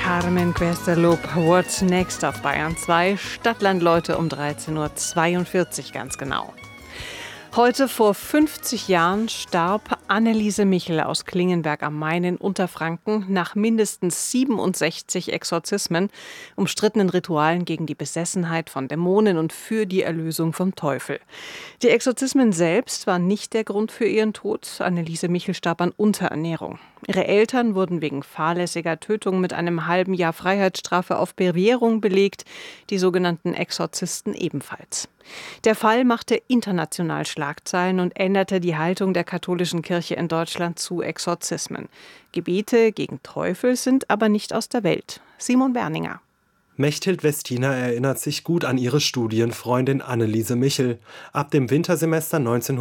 Carmen Querstelob, What's Next auf Bayern 2, Stadtlandleute um 13.42 Uhr ganz genau. Heute vor 50 Jahren starb Anneliese Michel aus Klingenberg am Main in Unterfranken nach mindestens 67 Exorzismen, umstrittenen Ritualen gegen die Besessenheit von Dämonen und für die Erlösung vom Teufel. Die Exorzismen selbst waren nicht der Grund für ihren Tod. Anneliese Michel starb an Unterernährung. Ihre Eltern wurden wegen fahrlässiger Tötung mit einem halben Jahr Freiheitsstrafe auf Bewährung belegt, die sogenannten Exorzisten ebenfalls. Der Fall machte international Schlagzeilen und änderte die Haltung der katholischen Kirche in Deutschland zu Exorzismen. Gebete gegen Teufel sind aber nicht aus der Welt. Simon Berninger. Mechthild Westina erinnert sich gut an ihre Studienfreundin Anneliese Michel. Ab dem Wintersemester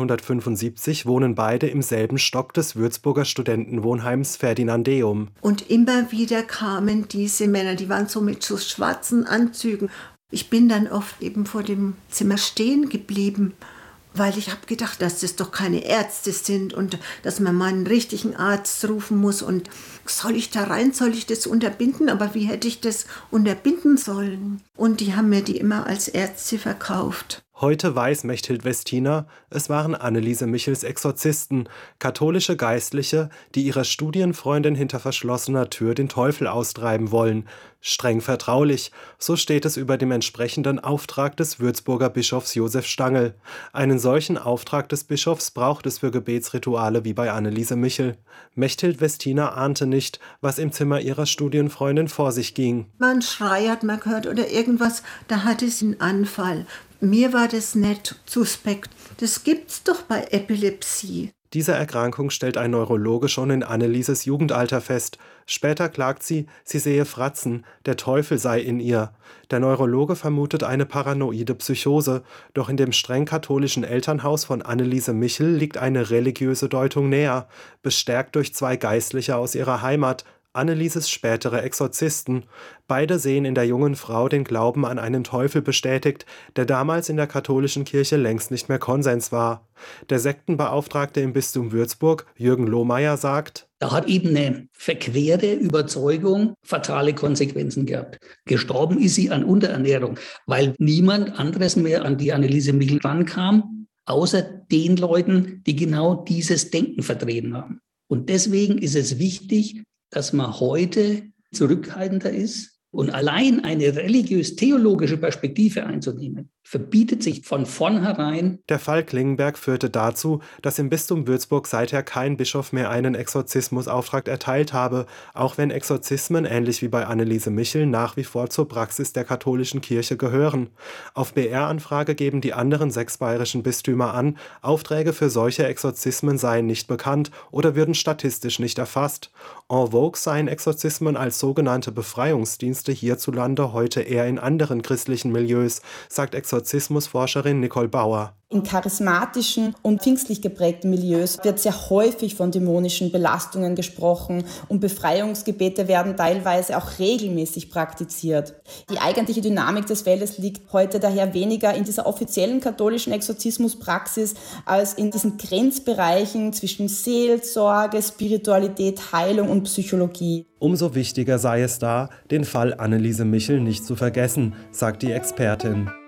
1975 wohnen beide im selben Stock des Würzburger Studentenwohnheims Ferdinandeum. Und immer wieder kamen diese Männer, die waren so mit so schwarzen Anzügen. Ich bin dann oft eben vor dem Zimmer stehen geblieben, weil ich habe gedacht, dass das doch keine Ärzte sind und dass man mal einen richtigen Arzt rufen muss. Und soll ich da rein, soll ich das unterbinden? Aber wie hätte ich das unterbinden sollen? Und die haben mir die immer als Ärzte verkauft. Heute weiß Mechthild Westina, es waren Anneliese Michels Exorzisten, katholische Geistliche, die ihrer Studienfreundin hinter verschlossener Tür den Teufel austreiben wollen. Streng vertraulich, so steht es über dem entsprechenden Auftrag des Würzburger Bischofs Josef Stangl. Einen solchen Auftrag des Bischofs braucht es für Gebetsrituale wie bei Anneliese Michel. Mechthild Westina ahnte nicht, was im Zimmer ihrer Studienfreundin vor sich ging. Man Schrei hat man gehört oder irgendwas, da hatte sie einen Anfall. Mir war das nicht suspekt. Das gibt's doch bei Epilepsie. Diese Erkrankung stellt ein Neurologe schon in Annelieses Jugendalter fest. Später klagt sie sehe Fratzen, der Teufel sei in ihr. Der Neurologe vermutet eine paranoide Psychose. Doch in dem streng katholischen Elternhaus von Anneliese Michel liegt eine religiöse Deutung näher, bestärkt durch zwei Geistliche aus ihrer Heimat, Annelieses spätere Exorzisten. Beide sehen in der jungen Frau den Glauben an einen Teufel bestätigt, der damals in der katholischen Kirche längst nicht mehr Konsens war. Der Sektenbeauftragte im Bistum Würzburg, Jürgen Lohmeier, sagt: Da hat eben eine verquere Überzeugung fatale Konsequenzen gehabt. Gestorben ist sie an Unterernährung, weil niemand anderes mehr an die Anneliese Michel rankam, außer den Leuten, die genau dieses Denken vertreten haben. Und deswegen ist es wichtig, dass man heute zurückhaltender ist und allein eine religiös-theologische Perspektive einzunehmen, verbietet sich von vornherein. Der Fall Klingenberg führte dazu, dass im Bistum Würzburg seither kein Bischof mehr einen Exorzismusauftrag erteilt habe, auch wenn Exorzismen, ähnlich wie bei Anneliese Michel, nach wie vor zur Praxis der katholischen Kirche gehören. Auf BR-Anfrage geben die anderen 6 bayerischen Bistümer an, Aufträge für solche Exorzismen seien nicht bekannt oder würden statistisch nicht erfasst. En vogue seien Exorzismen als sogenannte Befreiungsdienste hierzulande heute eher in anderen christlichen Milieus, sagt Exorzismusforscherin Nicole Bauer. In charismatischen und pfingstlich geprägten Milieus wird sehr häufig von dämonischen Belastungen gesprochen und Befreiungsgebete werden teilweise auch regelmäßig praktiziert. Die eigentliche Dynamik des Feldes liegt heute daher weniger in dieser offiziellen katholischen Exorzismuspraxis als in diesen Grenzbereichen zwischen Seelsorge, Spiritualität, Heilung und Psychologie. Umso wichtiger sei es da, den Fall Anneliese Michel nicht zu vergessen, sagt die Expertin.